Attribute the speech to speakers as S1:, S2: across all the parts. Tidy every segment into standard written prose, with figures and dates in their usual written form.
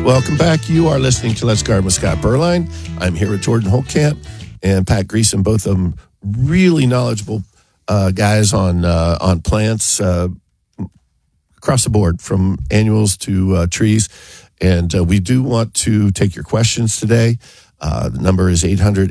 S1: Welcome back. You are listening to Let's Garden with Scott Berline. I'm here with Jordan Holtkamp and Pat Greason, both of them really knowledgeable guys on plants across the board, from annuals to trees. And we do want to take your questions today. The number is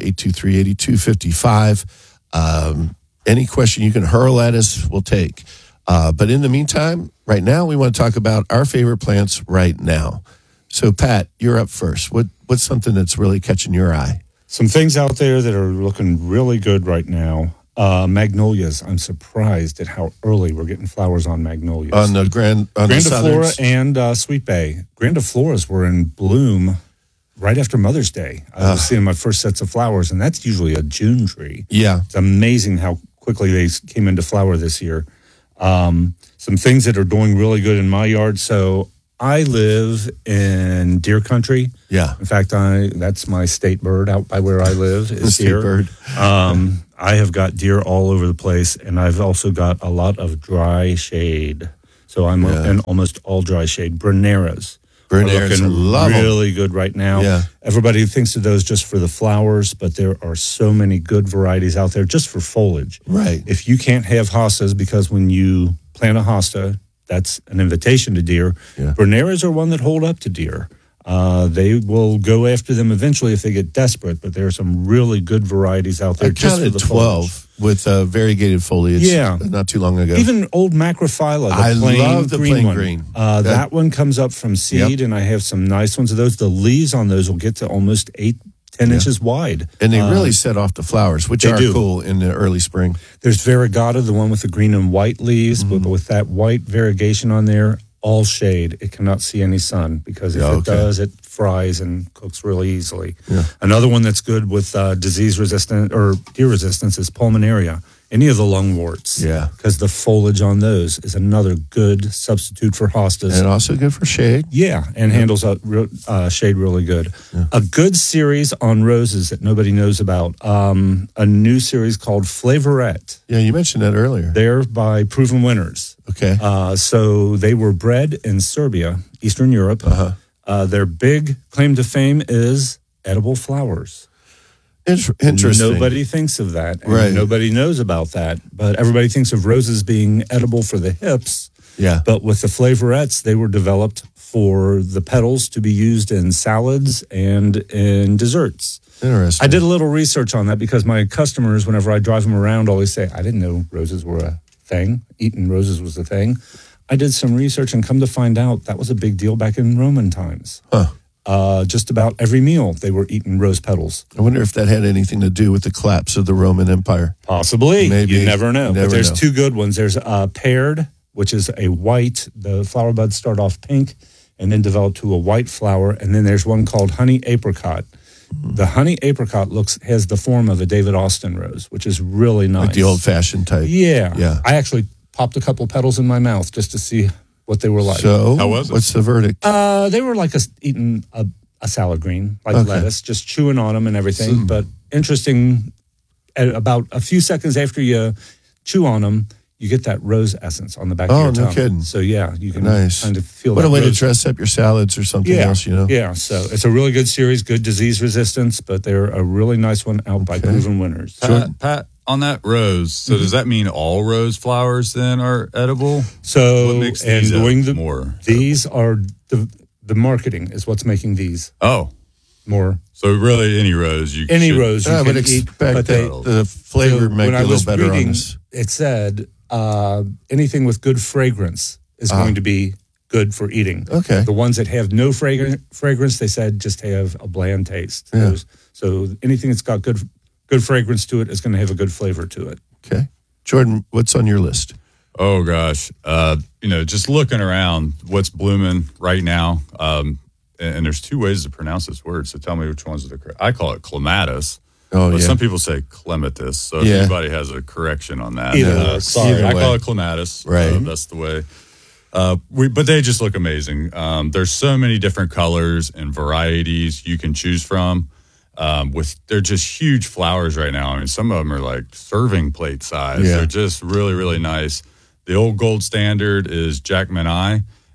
S1: 800-823-8255. Any question you can hurl at us, we'll take. But in the meantime, right now, we want to talk about our favorite plants right now. So, Pat, you're up first. What's something that's really catching your eye?
S2: Some things out there that are looking really good right now. Magnolias. I'm surprised at how early we're getting flowers on magnolias.
S1: On the
S2: Grandiflora and Sweet Bay. Grandifloras were in bloom right after Mother's Day. I was seeing my first sets of flowers, and that's usually a June tree.
S1: Yeah.
S2: It's amazing how quickly they came into flower this year. Some things that are doing really good in my yard. So I live in deer country.
S1: Yeah.
S2: In fact, that's my state bird out by where I live is
S1: state
S2: deer.
S1: bird.
S2: I have got deer all over the place, and I've also got a lot of dry shade. So I'm in almost all dry shade. Berneras.
S1: Berneras,
S2: Looking
S1: love
S2: really good right now.
S1: Yeah.
S2: Everybody thinks of those just for the flowers, but there are so many good varieties out there just for foliage.
S1: Right.
S2: If you can't have hostas, because when you plant a hosta, that's an invitation to deer.
S1: Yeah.
S2: Berneras are one that hold up to deer. They will go after them eventually if they get desperate, but there are some really good varieties out there.
S1: I counted 12 with variegated foliage not too long ago.
S2: Even old Macrophylla,
S1: I love the plain green.
S2: That one comes up from seed, and I have some nice ones of those. The leaves on those will get to almost 8-10 inches wide.
S1: And they really set off the flowers, which are cool in the early spring.
S2: There's Variegata, the one with the green and white leaves, but with that white variegation on there, all shade. It cannot see any sun because if it does, it fries and cooks really easily. Yeah. Another one that's good with disease resistant or deer resistance is Pulmonaria. Any of the lungworts.
S1: Yeah.
S2: Because the foliage on those is another good substitute for hostas.
S1: And also good for shade.
S2: Yeah, and handles shade really good. Yeah. A good series on roses that nobody knows about. A new series called Flavorette.
S1: Yeah, you mentioned that earlier.
S2: They're by Proven Winners.
S1: Okay.
S2: So they were bred in Serbia, Eastern Europe. Their big claim to fame is edible flowers.
S1: Interesting.
S2: Nobody thinks of that. And nobody knows about that. But everybody thinks of roses being edible for the hips.
S1: Yeah.
S2: But with the Flavorettes, they were developed for the petals to be used in salads and in desserts.
S1: Interesting.
S2: I did a little research on that because my customers, whenever I drive them around, always say, I didn't know roses were a thing. Eating roses was a thing. I did some research and come to find out that was a big deal back in Roman times.
S1: Huh.
S2: Just about every meal they were eating rose petals.
S1: I wonder if that had anything to do with the collapse of the Roman Empire.
S2: Possibly.
S1: Maybe.
S2: You never know. But there's two good ones. There's Paired, which is a white. The flower buds start off pink and then develop to a white flower. And then there's one called Honey Apricot. The Honey Apricot has the form of a David Austin rose, which is really nice.
S1: Like the old-fashioned type.
S2: Yeah. I actually popped a couple petals in my mouth just to see what they were like.
S1: So,
S3: how was it?
S1: What's the verdict?
S2: They were like eating a salad green, like lettuce, just chewing on them and everything. But interesting, about a few seconds after you chew on them, you get that rose essence on the back of your tongue.
S1: Oh, no kidding.
S2: So, yeah, you can kind of feel
S1: what
S2: that.
S1: What a way to dress up your salads or something else, you know?
S2: Yeah, so it's a really good series, good disease resistance, but they're a really nice one out by Proven Winners.
S3: Pat, on that rose, so does that mean all rose flowers then are edible?
S2: So,
S3: what makes these
S2: more these are the marketing is what's making these.
S3: Oh.
S2: More.
S3: So really any rose you can
S1: eat, but the flavor make it a little better on this.
S2: It said anything with good fragrance is going to be good for eating.
S1: Okay.
S2: The ones that have no fragrance, they said just have a bland taste.
S1: Yeah.
S2: So anything that's got good fragrance to it is going to have a good flavor to it.
S1: Okay. Jordan, what's on your list?
S3: Oh, gosh. Just looking around what's blooming right now. And there's two ways to pronounce this word. So tell me which ones are correct. I call it clematis. But some people say clematis. So if anybody has a correction on that.
S2: Sorry.
S3: I call it clematis.
S1: Right.
S3: That's the way. But they just look amazing. There's so many different colors and varieties you can choose from. They're just huge flowers right now. I mean, some of them are like serving plate size.
S1: Yeah.
S3: They're just really, really nice. The old gold standard is Jack Manai,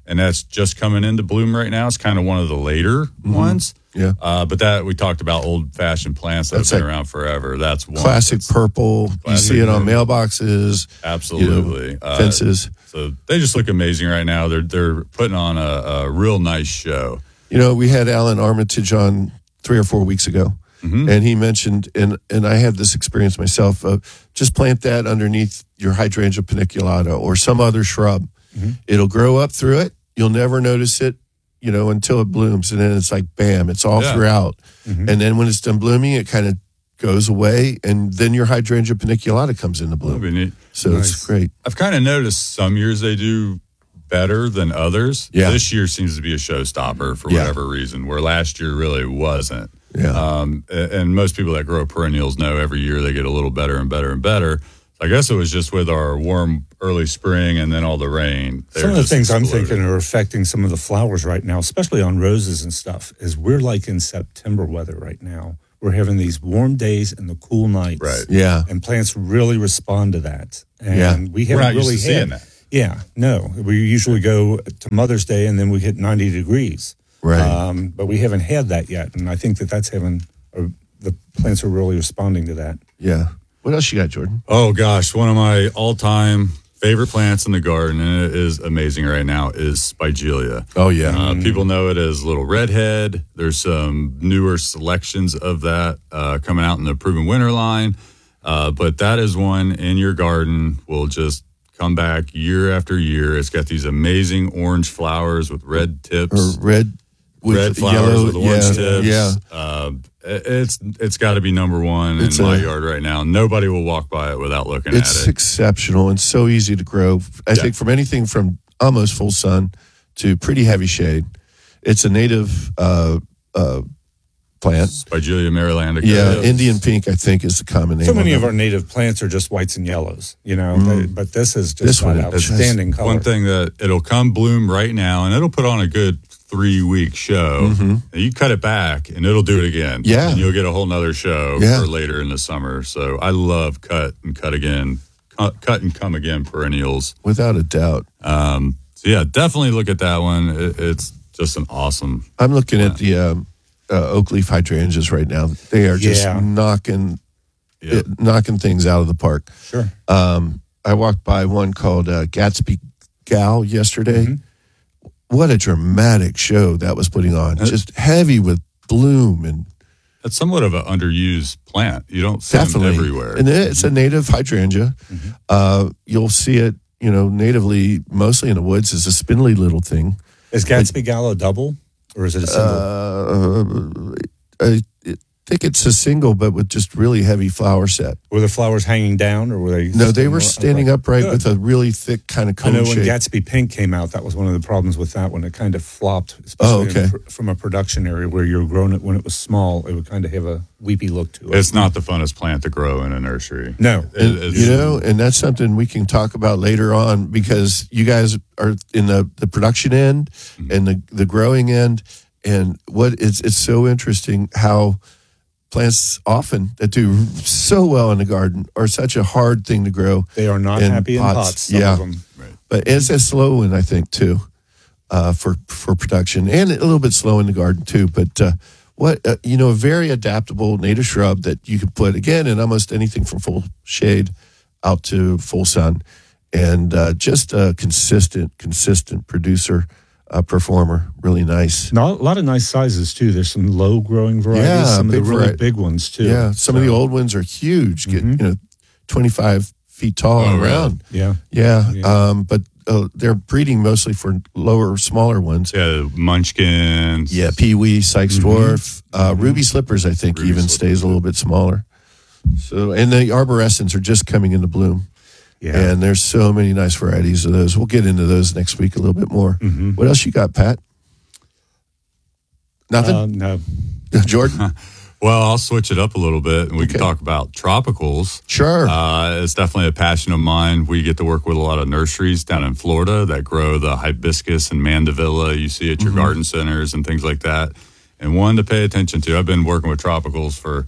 S3: and that's just coming into bloom right now. It's kind of one of the later ones.
S1: Yeah.
S3: But that we talked about old-fashioned plants that have been around forever. That's one.
S1: Classic purple. You see it on mailboxes.
S3: Absolutely.
S1: Fences.
S3: So they just look amazing right now. They're putting on a real nice show.
S1: We had Alan Armitage on 3 or 4 weeks ago, and he mentioned, and I had this experience myself, just plant that underneath your hydrangea paniculata or some other shrub. It'll grow up through it. You'll never notice it, until it blooms. And then it's like, bam, it's all throughout. And then when it's done blooming, it kind of goes away. And then your hydrangea paniculata comes into bloom.
S3: That'd be neat.
S1: So it's great.
S3: I've kind of noticed some years they do better than others.
S1: Yeah.
S3: This year seems to be a showstopper for whatever reason, where last year really wasn't.
S1: Yeah.
S3: And most people that grow perennials know every year they get a little better and better and better. I guess it was just with our warm early spring and then all the rain.
S2: Some of the things I'm thinking are affecting some of the flowers right now, especially on roses and stuff, is we're like in September weather right now. We're having these warm days and the cool nights.
S3: Right.
S1: Yeah.
S2: And plants really respond to that. And we
S3: We're
S2: haven't
S3: not
S2: really
S3: used to seeing that.
S2: Yeah, no. We usually go to Mother's Day and then we hit 90 degrees.
S1: Right.
S2: But we haven't had that yet. And I think that's having, the plants are really responding to that.
S1: Yeah. What else you got, Jordan?
S3: Oh, gosh. One of my all-time favorite plants in the garden, and it is amazing right now, is Spigelia.
S1: Oh, yeah.
S3: People know it as Little Redhead. There's some newer selections of that coming out in the Proven Winter line. But that is one in your garden will just come back year after year. It's got these amazing orange flowers with red tips.
S1: Or red
S3: flowers
S1: yellow,
S3: with orange tips.
S1: Yeah.
S3: It's got to be number one in my yard right now. Nobody will walk by it without looking at it.
S1: It's exceptional and so easy to grow. I think from anything from almost full sun to pretty heavy shade. It's a native plant.
S3: Spigelia marylandica.
S1: Yeah, Indian pink, I think, is the common name.
S2: So many of our native plants are just whites and yellows, but this is just an outstanding color.
S3: One thing that it'll come bloom right now, and it'll put on a good 3-week show. And you cut it back, and it'll do it again.
S1: Yeah.
S3: And you'll get a whole nother show for later in the summer. So I love cut and cut come again perennials.
S1: Without a doubt.
S3: So yeah, definitely look at that one. It's just an awesome.
S1: I'm looking at the oak leaf hydrangeas right now. They are just knocking things out of the park.
S2: Sure.
S1: I walked by one called Gatsby Gal yesterday. What a dramatic show that was putting on. Just heavy with bloom. And
S3: it's somewhat of an underused plant. You don't see them everywhere.
S1: And it's a native hydrangea. You'll see it, natively, mostly in the woods. It's a spindly little thing.
S2: Is Gatsby Gal a double? Or is it a single?
S1: I think it's a single, but with just really heavy flower set.
S2: Were the flowers hanging down, or were they?
S1: No, they were standing upright with a really thick kind of cone shape.
S2: I know when Gatsby Pink came out, that was one of the problems with that one. It kind of flopped, especially from a production area where you were growing it when it was small. It would kind of have a weepy look to it.
S3: It's not the funnest plant to grow in a nursery.
S2: No.
S1: And that's something we can talk about later on because you guys are in the production end and the growing end. And it's so interesting how plants often that do so well in the garden are such a hard thing to grow.
S2: They are not happy in pots. Some of them.
S3: Right.
S1: But it's a slow one, I think, too, for production, and a little bit slow in the garden too. But a very adaptable native shrub that you can put again in almost anything from full shade out to full sun, and just a consistent producer. Performer, really nice.
S2: A lot of nice sizes too. There's some low growing varieties, some of the really big ones too.
S1: Yeah, some of the old ones are huge, get 25 feet tall and round.
S2: Yeah.
S1: But they're breeding mostly for smaller ones.
S3: Yeah, munchkins.
S1: Yeah, peewee, Sykes dwarf, ruby slippers. I think stays a little bit smaller. So, and the arborescens are just coming into bloom. Yeah. And there's so many nice varieties of those. We'll get into those next week a little bit more. What else you got, Pat? Nothing?
S2: No.
S1: Jordan?
S3: Well, I'll switch it up a little bit, and we can talk about tropicals.
S1: Sure.
S3: It's definitely a passion of mine. We get to work with a lot of nurseries down in Florida that grow the hibiscus and mandevilla you see at your garden centers and things like that. And one to pay attention to. I've been working with tropicals for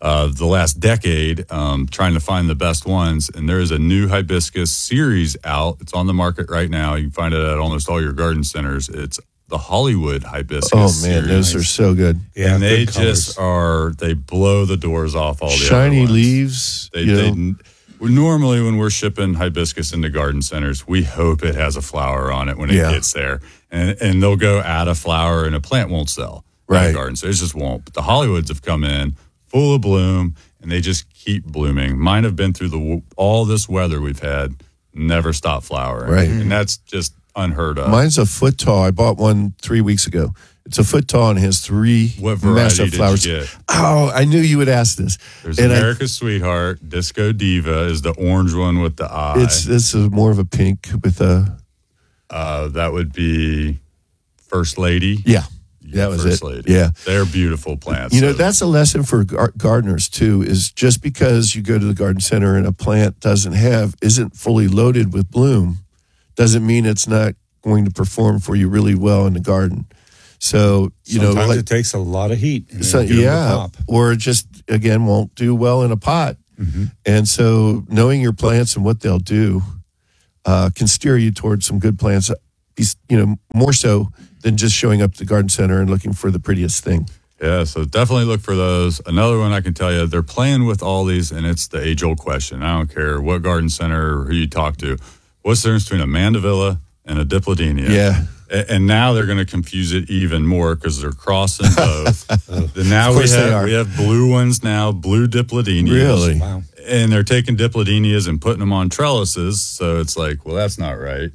S3: the last decade, trying to find the best ones. And there is a new hibiscus series out. It's on the market right now. You can find it at almost all your garden centers. It's the Hollywood hibiscus.
S1: Oh man, those are so good.
S3: Yeah, and they just they blow the doors off all the
S1: shiny
S3: other ones.
S1: Leaves.
S3: Normally, when we're shipping hibiscus into garden centers, we hope it has a flower on it when it gets there, and they'll go add a flower and a plant won't sell. Right, garden, so it just won't. But the Hollywoods have come in full of bloom, and they just keep blooming. Mine have been through all this weather we've had, never stopped flowering.
S1: Right,
S3: and that's just unheard of.
S1: Mine's a foot tall. I bought one 3 weeks ago. It's a foot tall and has 3 massive flowers.
S3: Did you get?
S1: Oh, I knew you would ask this.
S3: There's America's Sweetheart. Disco Diva is the orange one with the eye.
S1: This is more of a pink with a.
S3: That would be First Lady.
S1: Yeah. That was
S3: First
S1: it.
S3: Lady.
S1: Yeah.
S3: They're beautiful plants.
S1: That's a lesson for gardeners too, is just because you go to the garden center and a plant isn't fully loaded with bloom, doesn't mean it's not going to perform for you really well in the garden. So,
S2: sometimes it takes a lot of heat.
S1: Or it just, again, won't do well in a pot. Mm-hmm. And so knowing your plants and what they'll do can steer you towards some good plants, more so than just showing up at the garden center and looking for the prettiest thing.
S3: Yeah, so definitely look for those. Another one I can tell you, they're playing with all these, and it's the age-old question. I don't care what garden center or who you talk to. What's the difference between a mandevilla and a dipladenia?
S1: Yeah.
S3: And now they're going to confuse it even more because they're crossing both. Now we have blue ones now, blue dipladenias.
S1: Really?
S2: Wow.
S3: And they're taking dipladenias and putting them on trellises. So it's like, well, that's not right.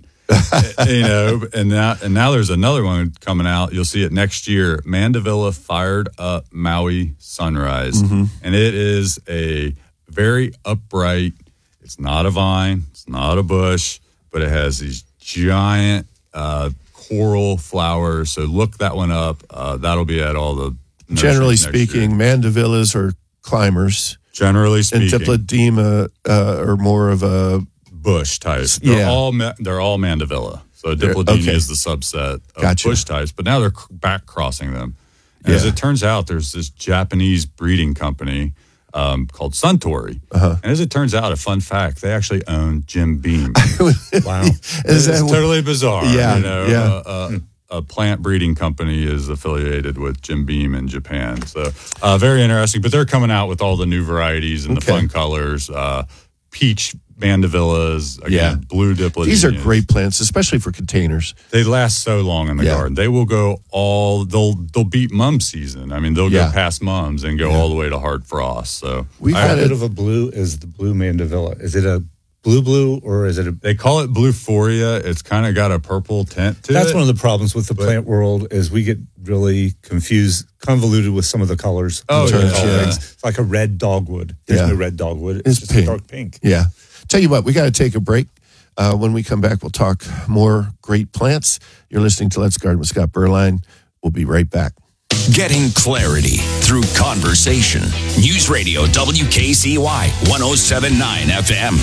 S3: And now there's another one coming out. You'll see it next year. Mandevilla Fired Up Maui Sunrise. Mm-hmm. And it is a very upright, it's not a vine, it's not a bush, but it has these giant coral flowers. So look that one up. That'll be at all the.
S1: Generally speaking, mandevillas are climbers.
S3: Generally speaking,
S1: and dipladema are more of a
S3: bush types. They're all mandevilla. So dipladenia is the subset of bush types. But now they're back crossing them. And as it turns out, there's this Japanese breeding company called Suntory. Uh-huh. And as it turns out, a fun fact, they actually own Jim Beam. Wow. It's totally bizarre.
S1: Yeah.
S3: A plant breeding company is affiliated with Jim Beam in Japan. So very interesting. But they're coming out with all the new varieties and the fun colors. Peach mandevillas, again, blue dipladenias.
S1: These are great plants, especially for containers.
S3: They last so long in the garden. They will go they'll beat mum season. I mean, they'll go past mums and go all the way to hard frost. So
S2: we've had a bit of a blue is the blue mandevilla. Is it a blue or is it
S3: they call it bluephoria. It's kind of got a purple tint to it.
S2: That's one of the problems with the plant world is we get really convoluted with some of the colors. It's like a red dogwood. There's no red dogwood. It's just pink. Dark pink.
S1: Yeah. Tell you what, we got to take a break. When we come back, we'll talk more great plants. You're listening to Let's Garden with Scott Berline. We'll be right back.
S4: Getting clarity through conversation. News Radio WKCY 107.9 FM.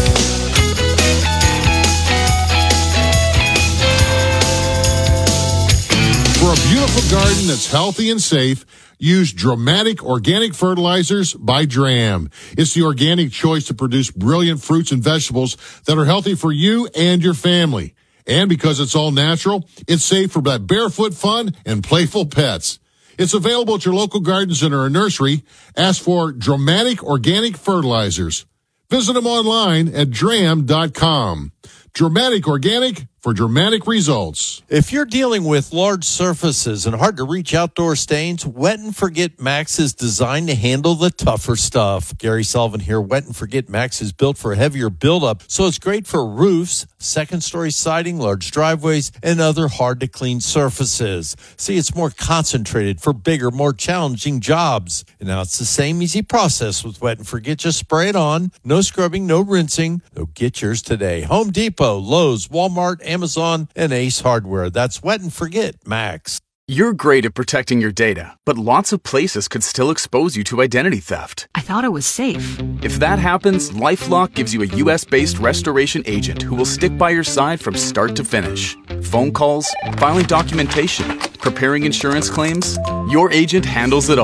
S5: For a beautiful garden that's healthy and safe, use Dramatic Organic Fertilizers by Dram. It's the organic choice to produce brilliant fruits and vegetables that are healthy for you and your family. And because it's all natural, it's safe for that barefoot fun and playful pets. It's available at your local garden center or nursery. Ask for Dramatic Organic Fertilizers. Visit them online at dram.com. Dramatic Organic for dramatic results.
S6: If you're dealing with large surfaces and hard-to-reach outdoor stains, Wet and Forget Max is designed to handle the tougher stuff. Gary Sullivan here. Wet and Forget Max is built for heavier buildup, so it's great for roofs, second-story siding, large driveways, and other hard-to-clean surfaces. See, it's more concentrated for bigger, more challenging jobs. And now it's the same easy process with Wet and Forget. Just spray it on. No scrubbing, no rinsing. So get yours today. Home Depot, Lowe's, Walmart, Amazon, and Ace Hardware. That's Wet and Forget Max.
S7: You're great at protecting your data, but lots of places could still expose you to identity theft.
S8: I thought it was safe.
S7: If that happens, LifeLock gives you a U.S.-based restoration agent who will stick by your side from start to finish. Phone calls, filing documentation, preparing insurance claims, your agent handles it all.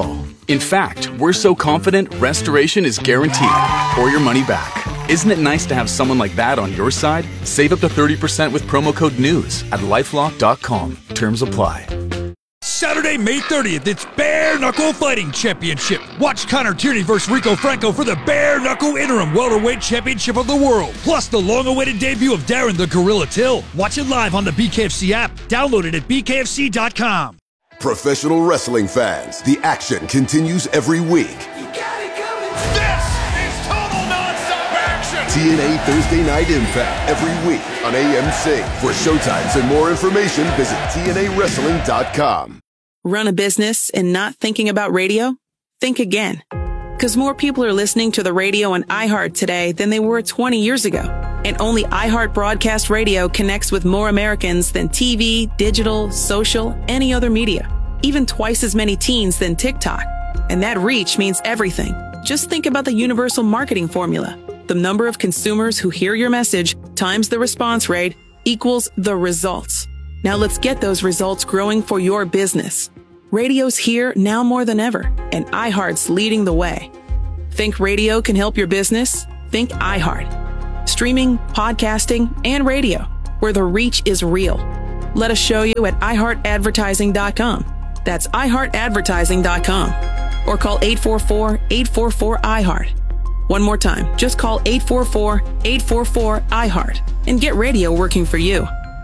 S7: In fact, we're so confident restoration is guaranteed or your money back. Isn't it nice to have someone like that on your side? Save up to 30% with promo code NEWS at LifeLock.com. Terms apply.
S8: Saturday, May 30th, it's Bare Knuckle Fighting Championship. Watch Connor Tierney versus Rico Franco for the Bare Knuckle Interim Welterweight Championship of the World. Plus the long-awaited debut of Darren the Gorilla Till. Watch it live on the BKFC app. Download it at BKFC.com.
S9: Professional wrestling fans, the action continues every week.
S10: You got it coming. This is total nonstop action.
S9: TNA Thursday Night Impact every week on AMC. For showtimes and more information, visit TNAWrestling.com.
S11: Run a business and not thinking about radio? Think again. Because more people are listening to the radio on iHeart today than they were 20 years ago. And only iHeart Broadcast Radio connects with more Americans than TV, digital, social, any other media. Even twice as many teens than TikTok. And that reach means everything. Just think about the universal marketing formula. The number of consumers who hear your message times the response rate equals the results. Now let's get those results growing for your business. Radio's here now more than ever, and iHeart's leading the way. Think radio can help your business? Think iHeart. Streaming, podcasting, and radio, where the reach is real. Let us show you at iHeartAdvertising.com. That's iHeartAdvertising.com. Or call 844-844-iHeart. One more time, just call 844-844-iHeart and get radio working for you.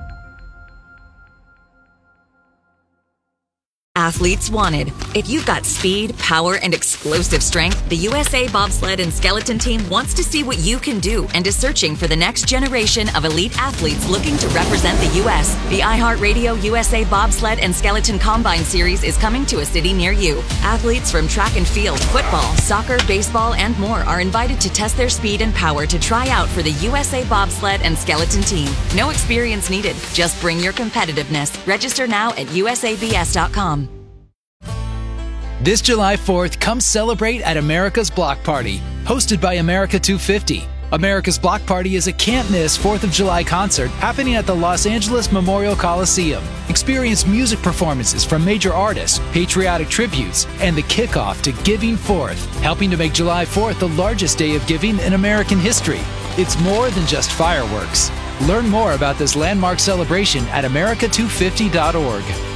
S12: Athletes wanted. If you've got speed, power, and explosive strength, the USA Bobsled and Skeleton Team wants to see what you can do and is searching for the next generation of elite athletes looking to represent the U.S. The iHeartRadio USA Bobsled and Skeleton Combine Series is coming to a city near you. Athletes from track and field, football, soccer, baseball, and more are invited to test their speed and power to try out for the USA Bobsled and Skeleton Team. No experience needed. Just bring your competitiveness. Register now at usabs.com.
S13: This July 4th, come celebrate at America's Block Party, hosted by America 250. America's Block Party is a can't-miss 4th of July concert happening at the Los Angeles Memorial Coliseum. Experience music performances from major artists, patriotic tributes, and the kickoff to Giving Forth, helping to make July 4th the largest day of giving in American history. It's more than just fireworks. Learn more about this landmark celebration at america250.org.